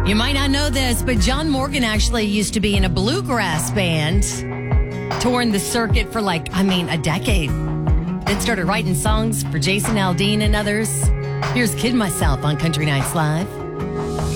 You might not know this, but John Morgan actually used to be in a bluegrass band, touring the circuit for a decade. Then started writing songs for Jason Aldean and others. Here's Kid Myself on Country Nights Live.